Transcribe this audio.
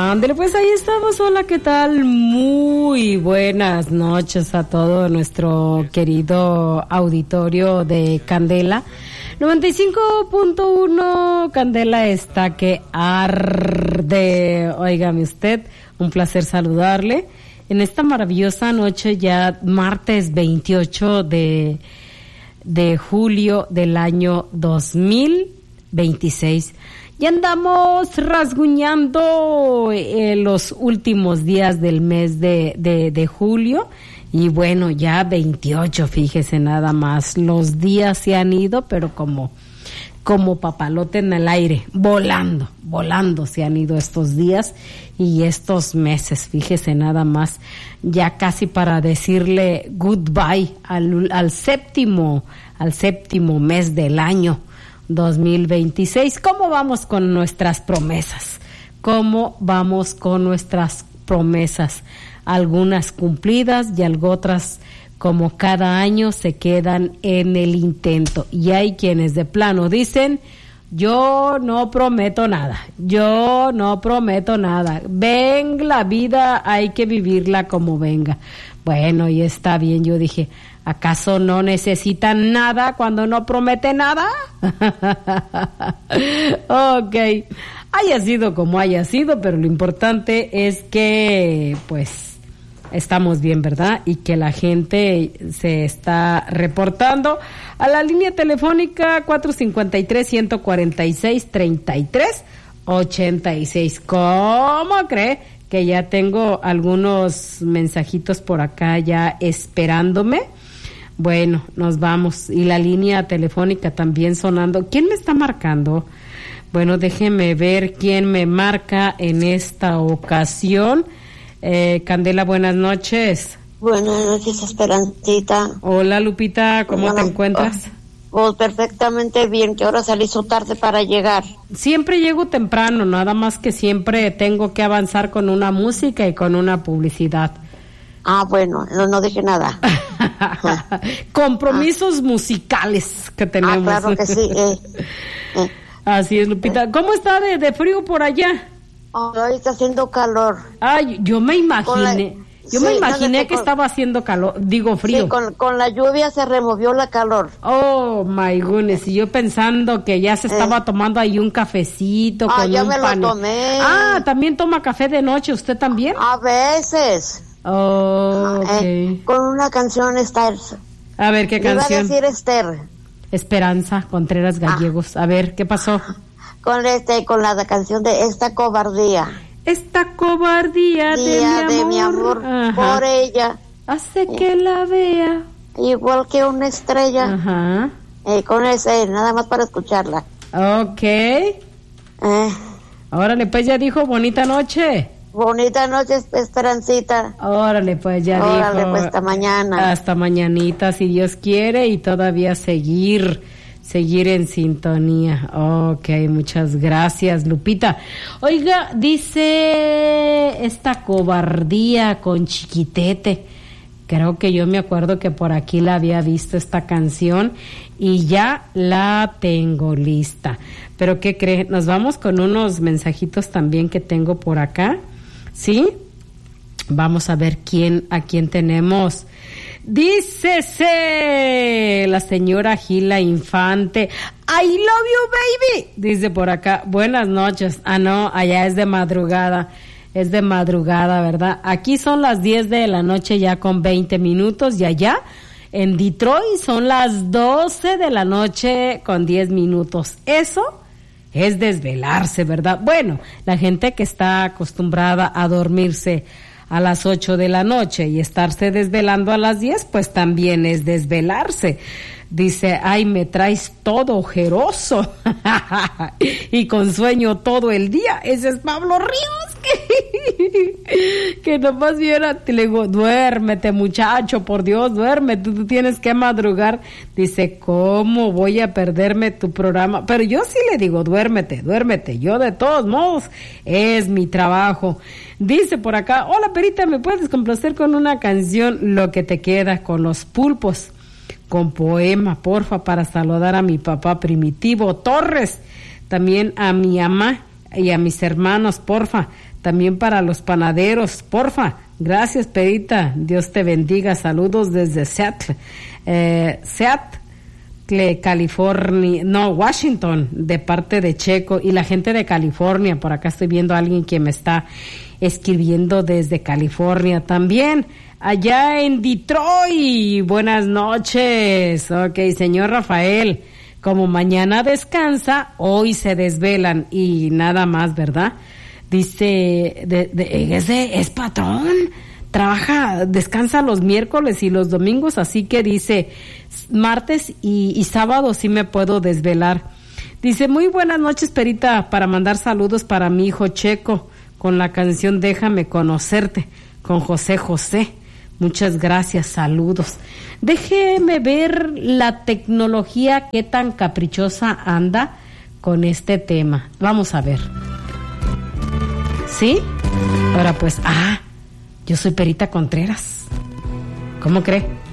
Ándale, pues ahí estamos. Hola, ¿qué tal? Muy buenas noches a todo nuestro querido auditorio de Candela 95.1. Candela está que arde. Óigame usted, un placer saludarle en esta maravillosa noche, ya martes 28 de julio del año 2026. Ya andamos rasguñando los últimos días del mes de julio y bueno, ya 28, fíjese nada más. Los días se han ido, pero como papalote en el aire, volando se han ido estos días y estos meses, fíjese nada más, ya casi para decirle goodbye al séptimo mes del año 2026. ¿Cómo vamos con nuestras promesas? Algunas cumplidas y otras, como cada año, se quedan en el intento. Y hay quienes de plano dicen, yo no prometo nada. Ven la vida, hay que vivirla como venga. Bueno, y está bien, yo dije, ¿acaso no necesitan nada cuando no promete nada? Ok, haya sido como haya sido, pero lo importante es que, pues, estamos bien, ¿verdad? Y que la gente se está reportando a la línea telefónica 453-146-3386. ¿Cómo cree? Que ya tengo algunos mensajitos por acá ya esperándome. Bueno, nos vamos. Y la línea telefónica también sonando. ¿Quién me está marcando? Bueno, déjeme ver quién me marca en esta ocasión. Candela, buenas noches. Buenas noches, Esperancita. Hola, Lupita, ¿cómo te encuentras? Pues perfectamente bien. ¿Qué hora salí so tarde para llegar? Siempre llego temprano, nada más que siempre tengo que avanzar con una música y con una publicidad. Ah, bueno, no dije nada. Compromisos musicales que tenemos. Ah, claro que sí. Así es, Lupita. ¿Cómo está de frío por allá? Hoy está haciendo calor. Ay, yo me imaginé. Que estaba haciendo calor, frío. Sí, con la lluvia se removió la calor. Oh, my goodness, y yo pensando que ya se estaba tomando ahí un cafecito con ya un me pan. Lo tomé. Ah, ¿también toma café de noche usted también? A veces. Oh, okay. Con una canción, Esther. A ver, ¿qué canción? Iba a decir Esther. Esperanza Contreras Gallegos. A ver, ¿qué pasó? Con la canción de Esta Cobardía. Esta cobardía de mi amor por ella hace que la vea igual que una estrella. Ajá. Con ese, nada más para escucharla. Ok. Órale, pues ya dijo bonita noche. Bonita noche, Esperancita. Órale, pues ya dijo. Órale, pues hasta mañana. Hasta mañanita, si Dios quiere, y todavía seguir en sintonía. Ok, muchas gracias, Lupita. Oiga, dice Esta Cobardía con Chiquitete. Creo que yo me acuerdo que por aquí la había visto esta canción y ya la tengo lista. Pero ¿qué cree? Nos vamos con unos mensajitos también que tengo por acá. ¿Sí? Vamos a ver a quién tenemos. Dícese la señora Gila Infante. I love you, baby. Dice por acá, buenas noches. Ah, no, allá es de madrugada. Es de madrugada, ¿verdad? Aquí son las 10 de la noche ya con 20 minutos y allá en Detroit son las 12 de la noche con 10 minutos. Eso es desvelarse, ¿verdad? Bueno, la gente que está acostumbrada a dormirse a las 8 de la noche y estarse desvelando a las 10, pues también es desvelarse. Dice, ay, me traes todo ojeroso y con sueño todo el día. Ese es Pablo Ríos, que nomás viera, le digo, duérmete, muchacho, por Dios, duérmete, tú tienes que madrugar. Dice, ¿cómo voy a perderme tu programa? Pero yo sí le digo, duérmete, yo de todos modos, es mi trabajo. Dice por acá, hola Perita, ¿me puedes complacer con una canción, Lo que te queda, con Los Pulpos? Con poema, porfa, para saludar a mi papá Primitivo Torres, también a mi mamá y a mis hermanos, porfa. También para los panaderos, porfa. Gracias, Perita. Dios te bendiga. Saludos desde Seattle, California, no, Washington, de parte de Checo y la gente de California. Por acá estoy viendo a alguien que me está escribiendo desde California también. Allá en Detroit, buenas noches. Ok, señor Rafael, como mañana descansa, hoy se desvelan y nada más, ¿verdad? Dice, es patrón, trabaja, descansa los miércoles y los domingos, así que dice, martes y sábado sí me puedo desvelar. Dice, muy buenas noches, Perita, para mandar saludos para mi hijo Checo, con la canción Déjame Conocerte, con José José. Muchas gracias, saludos. Déjeme ver la tecnología, qué tan caprichosa anda con este tema. Vamos a ver. ¿Sí? Ahora pues, yo soy Perita Contreras. ¿Cómo cree?